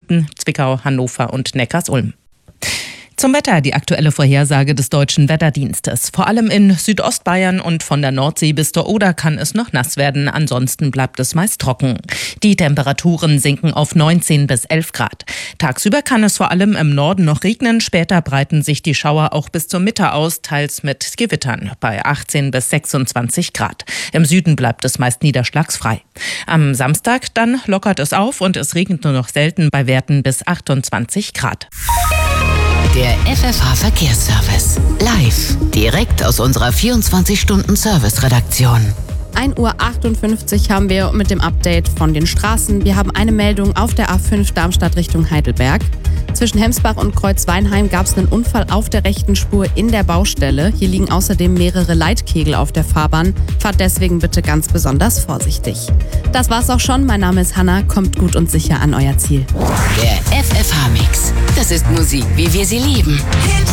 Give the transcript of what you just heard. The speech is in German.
Saarbrücken, Zwickau, Hannover und Neckarsulm. Zum Wetter, die aktuelle Vorhersage des Deutschen Wetterdienstes. Vor allem in Südostbayern und von der Nordsee bis zur Oder kann es noch nass werden. Ansonsten bleibt es meist trocken. Die Temperaturen sinken auf 19 bis 11 Grad. Tagsüber kann es vor allem im Norden noch regnen. Später breiten sich die Schauer auch bis zur Mitte aus, teils mit Gewittern bei 18 bis 26 Grad. Im Süden bleibt es meist niederschlagsfrei. Am Samstag dann lockert es auf und es regnet nur noch selten bei Werten bis 28 Grad. Der FFH-Verkehrsservice. Live. Direkt aus unserer 24-Stunden-Service-Redaktion. 1:58 Uhr haben wir mit dem Update von den Straßen. Wir haben eine Meldung auf der A5 Darmstadt Richtung Heidelberg. Zwischen Hemsbach und Kreuzweinheim gab es einen Unfall auf der rechten Spur in der Baustelle. Hier liegen außerdem mehrere Leitkegel auf der Fahrbahn. Fahrt deswegen bitte ganz besonders vorsichtig. Das war's auch schon. Mein Name ist Hanna. Kommt gut und sicher an euer Ziel. Der FFH-Mix. Das ist Musik, wie wir sie lieben.